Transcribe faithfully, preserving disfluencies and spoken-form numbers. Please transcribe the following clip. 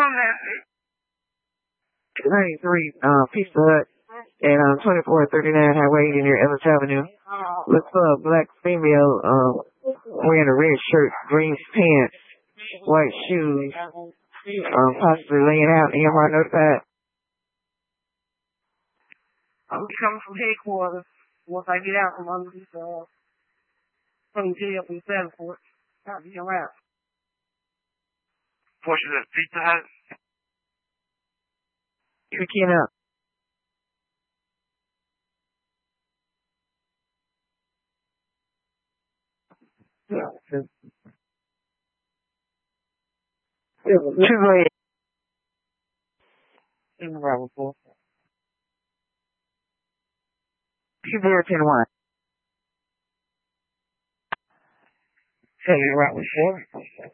ninety-three, uh, Pizza Hut, and, um, twenty-four thirty-nine Highway eighty near Ellis Avenue. Look for a black female, um, wearing a red shirt, green pants, white shoes, um, possibly laying out. E M R notified. I'll be coming from headquarters once I get out from underneath, uh, from jail from Sanford. I'll be around. Portion of Pizza Hut. Picking up. Yeah. Two late. In the level four. Two zero ten one. Say you're right with four.